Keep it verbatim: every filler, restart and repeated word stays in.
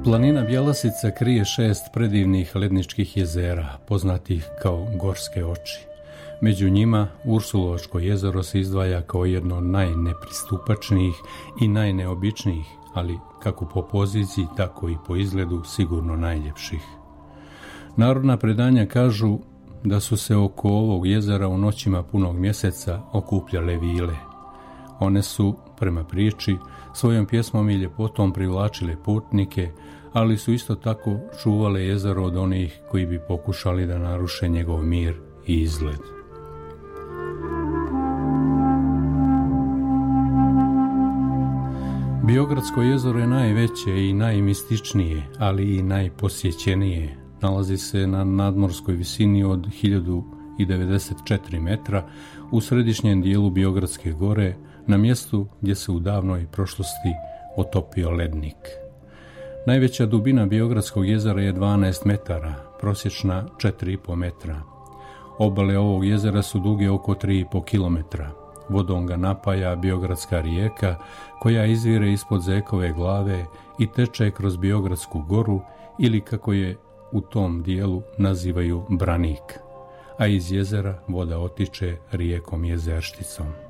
Planina Bjelasica krije šest predivnih ledničkih jezera, poznatih kao Gorske oči. Među njima Ursulovačko jezero se izdvaja kao jedno od najnepristupačnijih i najneobičnijih, ali kako po poziciji, tako i po izgledu sigurno najljepših. Narodna predanja kažu da su se oko ovog jezera u noćima punog mjeseca okupljale vile. One su, prema priči, svojom pjesmom i ljepotom privlačile putnike, ali su isto tako čuvale jezero od onih koji bi pokušali da naruše njegov mir i izgled. Biogradsko jezero je najveće i najmističnije, ali i najposjećenije. Nalazi se na nadmorskoj visini od hiljadu devedeset četiri metra u središnjem dijelu Biogradske gore, na mjestu gdje se u davnoj prošlosti otopio lednik. Najveća dubina Biogradskog jezera je dvanaest metara, prosječna četiri i po metra. Obale ovog jezera su duge oko tri i po kilometra. Vodom ga napaja Biogradska rijeka, koja izvire ispod Zekove glave i teče kroz Biogradsku goru, ili kako je u tom dijelu nazivaju Branik, a iz jezera voda otiče rijekom Jezeršticom.